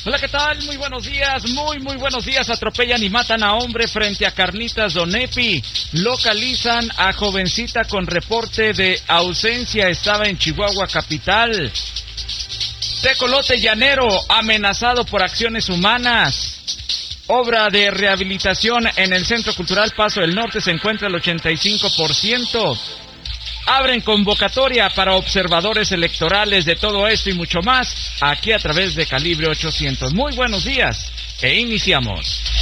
Hola, ¿qué tal? Muy buenos días, muy buenos días. Atropellan y matan a hombre frente a Carnitas Donepi. Localizan a jovencita con reporte de ausencia. Estaba en Chihuahua capital. Tecolote llanero amenazado por acciones humanas. Obra de rehabilitación en el Centro Cultural Paso del Norte se encuentra al 85%. Abren convocatoria para observadores electorales. De todo esto y mucho más, aquí a través de Calibre 800. Muy buenos días e iniciamos.